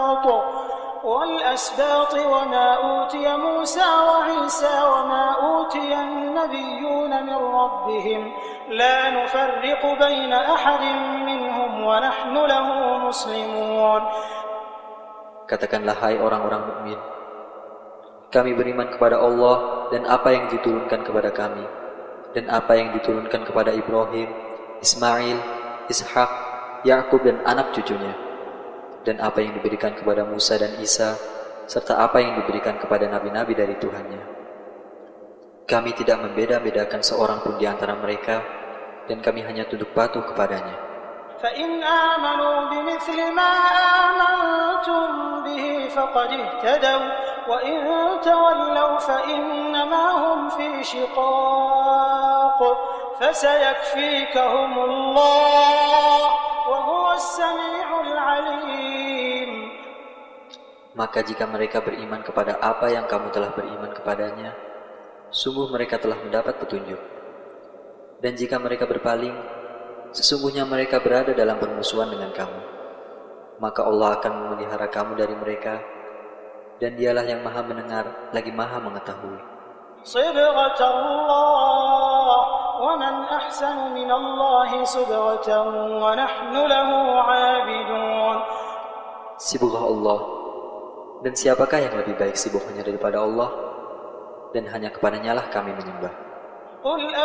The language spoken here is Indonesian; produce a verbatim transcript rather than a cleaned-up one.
والأسباط وما أوتي موسى وعيسى وما أوتي النبيون من ربهم لا نفرق بين أحد منهم ونحن له مسلمون. Katakanlah, hai orang-orang mukmin, kami beriman kepada Allah dan apa yang diturunkan kepada kami, dan apa yang diturunkan kepada Ibrahim, Ismail, Ishak, Yakub dan anak cucunya, dan apa yang diberikan kepada Musa dan Isa, serta apa yang diberikan kepada nabi-nabi dari Tuhannya. Kami tidak membeda-bedakan seorang pun di antara mereka, dan kami hanya tunduk patuh kepadanya. فَإِنْ آمَنُوا بِمِثْلِ مَا آمَنْتُمْ بِهِ فَقَدِ اهْتَدَوْا وَإِنْ تَوَلَّوْا فَإِنَّمَا هُمْ فِي شِقَاقٍ فَسَيَكْفِيكَهُمُ اللَّهُ وَهُوَ السَّمِيعُ الْعَلِيمُ. Maka jika mereka beriman kepada apa yang kamu telah beriman kepadanya, sungguh mereka telah mendapat petunjuk. Dan jika mereka berpaling, sesungguhnya mereka berada dalam permusuhan dengan kamu. Maka Allah akan memelihara kamu dari mereka, dan Dialah yang Maha Mendengar lagi Maha Mengetahui. صِبْغَةَ اللَّهِ وَمَنْ أَحْسَنُ مِنَ اللَّهِ صِبْغَةً وَنَحْنُ لَهُ عَابِدُونَ. Sibghah Allah, dan siapakah yang lebih baik sibghahnya daripada Allah, dan hanya kepadanya lah kami menyembah.